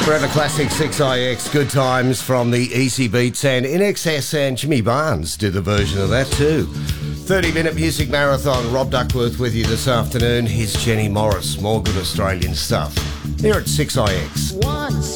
We're at the classic 6IX, Good Times from the Easy Beats, and INXS and Jimmy Barnes did the version of that too. 30-minute music marathon. Rob Duckworth with you this afternoon. Here's Jenny Morris, more good Australian stuff here at 6IX.